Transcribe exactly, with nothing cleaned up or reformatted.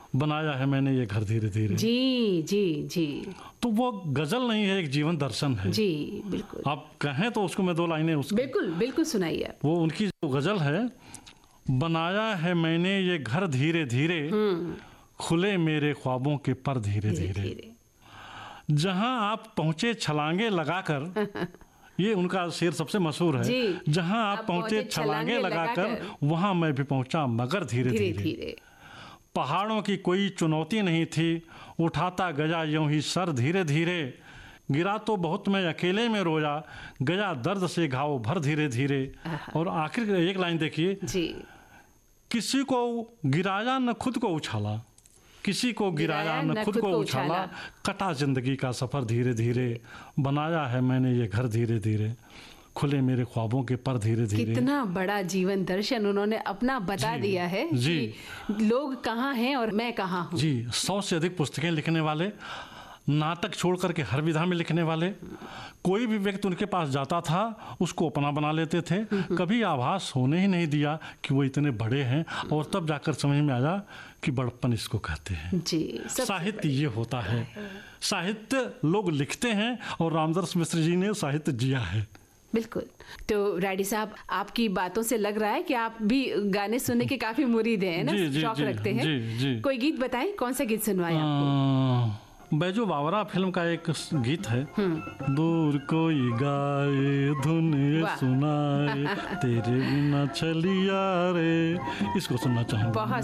बनाया है मैंने ये घर धीरे धीरे। जी जी जी। तो वो गजल नहीं है, एक जीवन दर्शन है। जी बिल्कुल। आप कहें तो उसको मैं दो लाइनें उसको बिल्कुल बिल्कुल सुनाइए। वो उनकी जो गजल है, बनाया है मैंने ये घर धीरे धीरे, खुले मेरे ख्वाबों के पर धीरे धीरे, जहां आप पहुंचे छलांगे लगाकर ये उनका शेर सबसे मशहूर है। जहां आप पहुंचे छलांगे लगाकर, वहां मैं भी पहुंचा मगर धीरे धीरे। पहाड़ों की कोई चुनौती नहीं थी, उठाता गया यूं ही सर धीरे धीरे, गिरा तो बहुत मैं अकेले में रोया, गया दर्द से घाव भर धीरे धीरे। और आखिर एक लाइन देखिए, किसी को गिराया न खुद को उछाला, किसी को गिराया न खुद को उछाला, कटा जिंदगी का सफर धीरे धीरे, बनाया है मैंने ये घर धीरे धीरे, खुले मेरे ख्वाबों के पर धीरे धीरे। कितना बड़ा जीवन दर्शन उन्होंने अपना बता जी, दिया है जी। कि लोग कहाँ हैं और मैं कहाँ हूँ। जी, सौ से अधिक पुस्तकें लिखने वाले, नाटक छोड़ करके हर विधा में लिखने वाले, कोई भी व्यक्ति उनके पास जाता था उसको अपना बना लेते थे, कभी आभास होने ही नहीं दिया कि वो इतने बड़े हैं। और तब जाकर समझ में आया कि बड़प्पन इसको कहते हैं जी। साहित्य ये होता है, साहित्य लोग लिखते हैं और रामदास मिश्र जी ने साहित्य जिया है। बिल्कुल। तो राडी साहब, आपकी बातों से लग रहा है कि आप भी गाने सुनने के काफी मुरीद हैं ना, शौक रखते हैं। जी, जी। कोई गीत बताएं, कौन सा गीत सुनवाएं आपको? बैजू बावरा फिल्म का एक गीत है, दूर कोई गाए धुन सुनाए, तेरे बिना चलिया रे, इसको सुनना चाहूँगा।